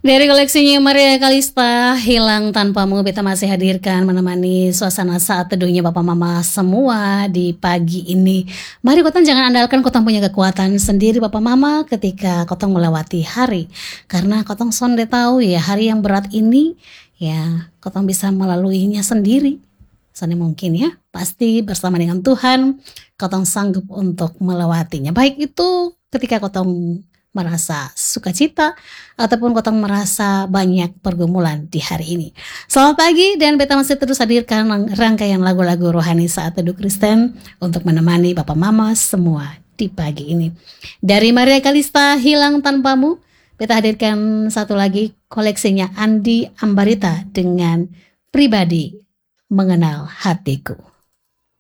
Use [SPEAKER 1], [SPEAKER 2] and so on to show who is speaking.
[SPEAKER 1] Dari koleksinya Maria Kalista, Hilang Tanpamu, beta masih hadirkan menemani suasana saat teduhnya Bapak Mama semua di pagi ini. Mari kotong jangan andalkan kotong punya kekuatan sendiri Bapak Mama ketika kotong melewati hari. Karena kotong sonde tahu ya hari yang berat ini ya kotong bisa melaluinya sendiri. Sonde mungkin ya, pasti bersama dengan Tuhan kotong sanggup untuk melewatinya. Baik itu ketika kotong merasa sukacita ataupun kotong merasa banyak pergumulan di hari ini. Selamat pagi dan beta masih terus hadirkan rangkaian lagu-lagu rohani saat teduh Kristen untuk menemani Bapak Mama semua di pagi ini. Dari Maria Kalista, Hilang Tanpamu, beta hadirkan satu lagi koleksinya Andi Ambarita dengan Pribadi Mengenal Hatiku.